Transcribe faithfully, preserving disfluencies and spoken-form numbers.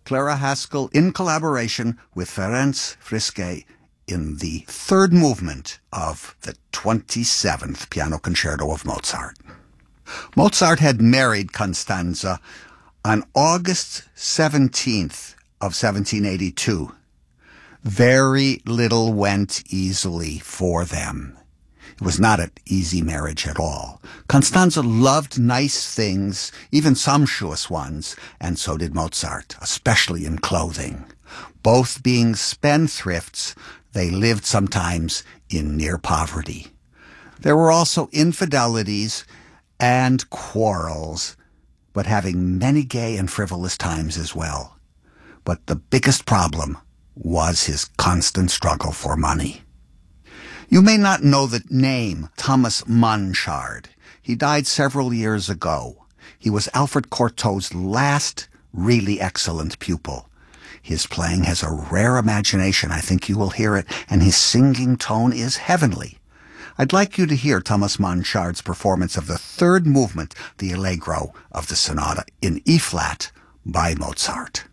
Clara Haskell in collaboration with Ferenc Friske in the third movement of the twenty-seventh Piano Concerto of Mozart. Mozart had married Constanze on August seventeenth of seventeen eighty-two. Very little went easily for them. It was not an easy marriage at all. Constanze loved nice things, even sumptuous ones, and so did Mozart, especially in clothing. Both being spendthrifts, they lived sometimes in near poverty. There were also infidelities and quarrels, but having many gay and frivolous times as well. But the biggest problem was his constant struggle for money. You may not know the name Thomas Monchard. He died several years ago. He was Alfred Cortot's last really excellent pupil. His playing has a rare imagination, I think you will hear it, and his singing tone is heavenly. I'd like you to hear Thomas Monchard's performance of the third movement, the Allegro of the Sonata in E-flat by Mozart.